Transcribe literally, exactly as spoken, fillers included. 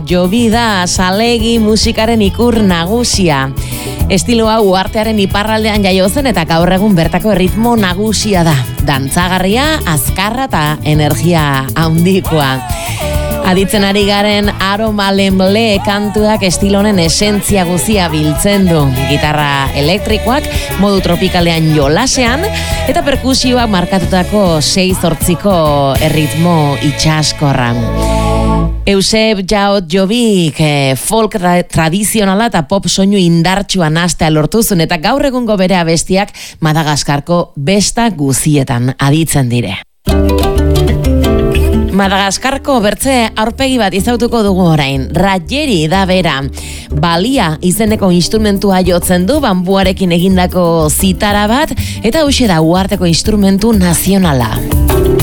Jobi da salegi musikaren ikur nagusia. Estilo hau uhartearen iparraldean jaio zen eta gaur egun bertako erritmo nagusia da. Dantzagarria, azkarra eta energia handikoa. Aditzen ari garen Aroma Lemble kantuak estilonen esentzia guzia biltzen du. Gitarra elektrikoak modu tropikalean jolasean eta perkusioak markatutako sei zortziko erritmo itxaskorran. Euseb Jaot Jobik eh, folk tra- tradizionala eta pop soinu indartsua nastea lortuzun eta gaur egungo bere abestiak Madagaskarko besta guzietan aditzen dire. Madagaskarko bertze aurpegi bat izautuko dugu orain. Rajeri da bera. Balia izeneko instrumentua jotzen du bambuarekin egindako zitara bat eta hauxe da uharteko instrumentu nazionala.